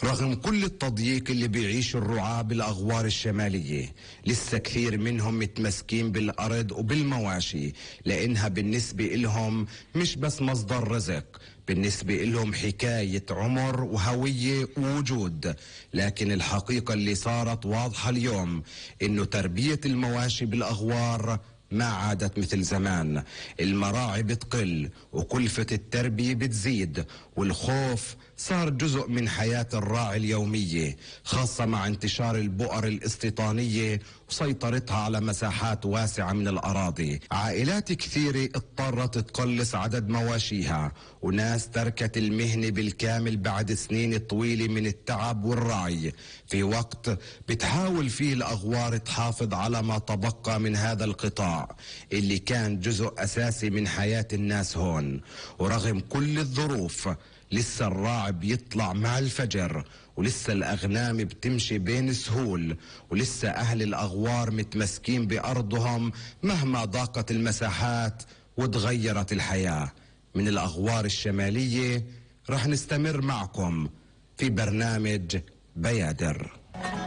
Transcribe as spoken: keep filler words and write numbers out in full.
رغم كل التضييق اللي بيعيشه الرعاة بالأغوار الشمالية، لسه كثير منهم متمسكين بالأرض وبالمواشي، لأنها بالنسبة إلهم مش بس مصدر رزق، بالنسبة إلهم حكاية عمر وهوية ووجود. لكن الحقيقة اللي صارت واضحة اليوم إنه تربية المواشي بالأغوار ما عادت مثل زمان. المراعي بتقل وكلفة التربية بتزيد، والخوف صار جزء من حياة الراعي اليومية، خاصة مع انتشار البؤر الاستيطانية وسيطرتها على مساحات واسعة من الأراضي. عائلات كثيرة اضطرت تقلص عدد مواشيها، وناس تركت المهنة بالكامل بعد سنين طويلة من التعب والرعي، في وقت بتحاول فيه الأغوار تحافظ على ما تبقى من هذا القطاع اللي كان جزء أساسي من حياة الناس هون. ورغم كل الظروف لسه الراعي بيطلع مع الفجر، ولسه الأغنام بتمشي بين سهول، ولسه أهل الأغوار متمسكين بأرضهم مهما ضاقت المساحات وتغيرت الحياة. من الأغوار الشمالية رح نستمر معكم في برنامج بيادر.